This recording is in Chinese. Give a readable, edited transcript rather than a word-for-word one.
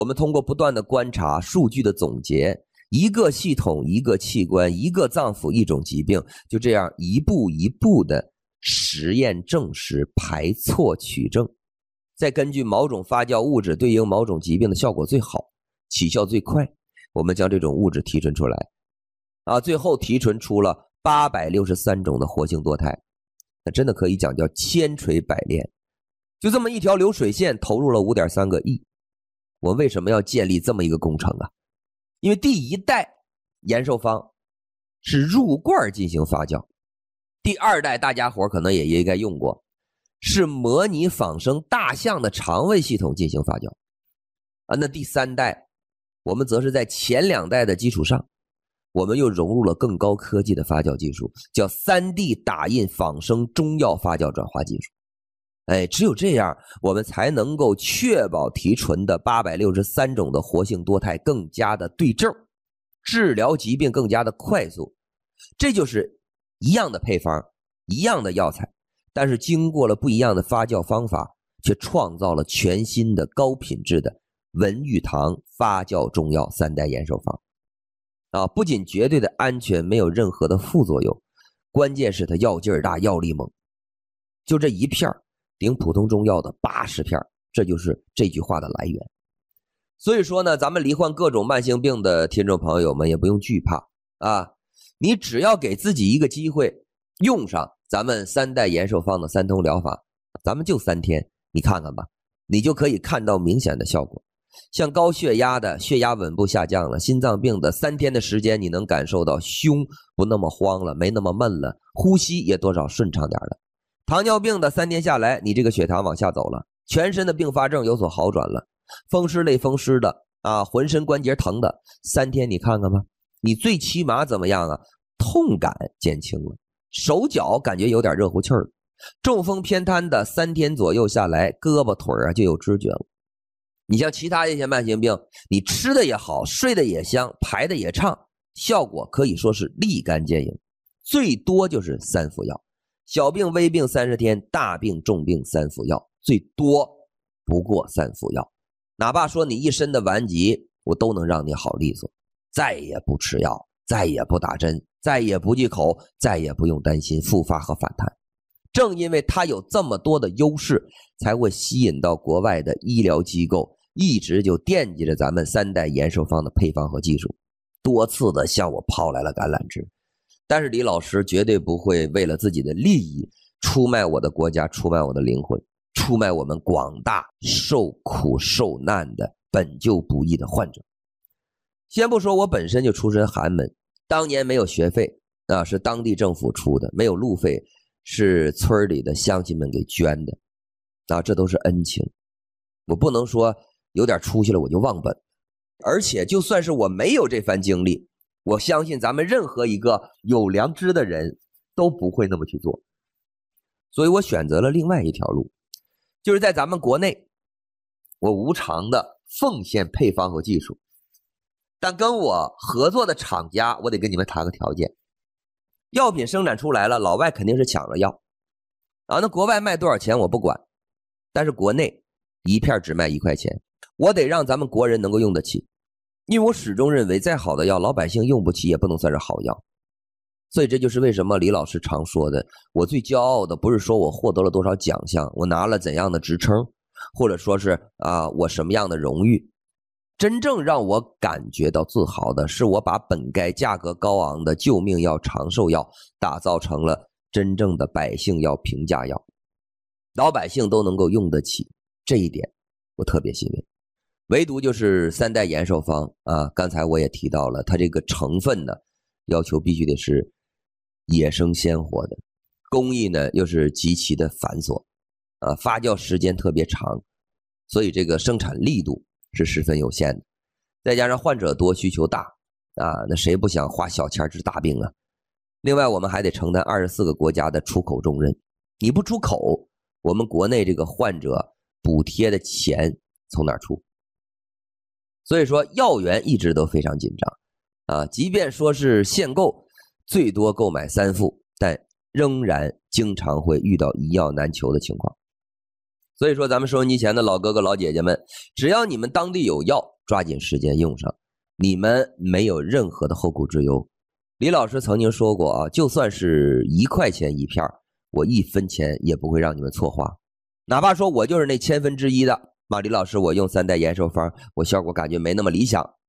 我们通过不断的观察、数据的总结，一个系统、一个器官、一个脏腑、一种疾病，就这样一步一步的实验证实、排错取证，再根据某种发酵物质对应某种疾病的效果最好、起效最快，我们将这种物质提纯出来。最后提纯出了863种的活性多肽，那真的可以讲叫千锤百炼。就这么一条流水线投入了5.3个亿。我们为什么要建立这么一个工程啊？因为第一代延寿方是入罐进行发酵，第二代大家伙可能也应该用过，是模拟仿生大象的肠胃系统进行发酵。那第三代我们则是在前2代的基础上，我们又融入了更高科技的发酵技术，叫 3D 打印仿生中药发酵转化技术。只有这样，我们才能够确保提纯的863种的活性多肽更加的对症，治疗疾病更加的快速。这就是一样的配方，一样的药材，但是经过了不一样的发酵方法，却创造了全新的高品质的文玉堂发酵中药3代延寿方。不仅绝对的安全，没有任何的副作用，关键是它药劲儿大，药力猛，就这一片顶普通中药的80片，这就是这句话的来源。所以说呢，咱们罹患各种慢性病的听众朋友们也不用惧怕你只要给自己一个机会，用上咱们3代延寿方的3通疗法，咱们就3天，你看看吧，你就可以看到明显的效果。像高血压的血压稳步下降了，心脏病的3天的时间，你能感受到胸不那么慌了，没那么闷了，呼吸也多少顺畅点了。糖尿病的3天下来，你这个血糖往下走了，全身的并发症有所好转了，风湿类风湿的浑身关节疼的3天你看看吧，你最起码怎么样痛感减轻了，手脚感觉有点热乎气儿，中风偏瘫的3天左右下来，胳膊腿就有知觉了。你像其他一些慢性病，你吃的也好，睡的也香，排的也畅，效果可以说是立竿见影，最多就是3服药。小病微病30天，大病重病3服药，最多不过3服药。哪怕说你一身的顽疾，我都能让你好利索，再也不吃药，再也不打针，再也不忌口，再也不用担心复发和反弹。正因为它有这么多的优势，才会吸引到国外的医疗机构一直就惦记着咱们3代延寿方的配方和技术，多次的向我抛来了橄榄枝。但是李老师绝对不会为了自己的利益出卖我的国家，出卖我的灵魂，出卖我们广大受苦受难的本就不易的患者。先不说我本身就出身寒门，当年没有学费是当地政府出的，没有路费是村里的乡亲们给捐的这都是恩情。我不能说有点出息了我就忘本，而且就算是我没有这番经历，我相信咱们任何一个有良知的人都不会那么去做。所以我选择了另外一条路，就是在咱们国内我无偿的奉献配方和技术，但跟我合作的厂家我得跟你们谈个条件，药品生产出来了，老外肯定是抢了药那国外卖多少钱我不管，但是国内一片只卖1块钱，我得让咱们国人能够用得起。因为我始终认为再好的药老百姓用不起也不能算是好药。所以这就是为什么李老师常说的，我最骄傲的不是说我获得了多少奖项，我拿了怎样的职称，或者说是我什么样的荣誉，真正让我感觉到自豪的是我把本该价格高昂的救命药长寿药打造成了真正的百姓药平价药，老百姓都能够用得起，这一点我特别欣慰。唯独就是3代延寿方刚才我也提到了，它这个成分呢要求必须得是野生鲜活的，工艺呢又是极其的繁琐发酵时间特别长，所以这个生产力度是十分有限的，再加上患者多需求大那谁不想花小钱治大病啊？另外我们还得承担24个国家的出口重任，你不出口，我们国内这个患者补贴的钱从哪儿出？所以说药源一直都非常紧张即便说是限购，最多购买3副，但仍然经常会遇到一药难求的情况。 所以说咱们收音机前的老哥哥老姐姐们，只要你们当地有药，抓紧时间用上，你们没有任何的后顾之忧。李老师曾经说过啊，就算是1块钱一片，我1分钱也不会让你们错花。哪怕说我就是那1000分之一的，李老师我用3代延寿方，我效果感觉没那么理想，